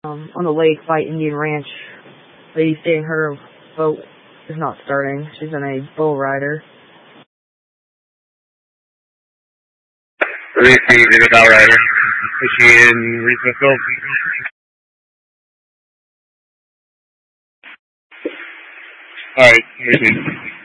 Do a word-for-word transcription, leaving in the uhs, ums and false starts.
um, on the lake by Indian Ranch. Lady saying her boat is not starting. She's on a bull rider. Received in a bow rider. Is she in Reef Smithville? Alright, received.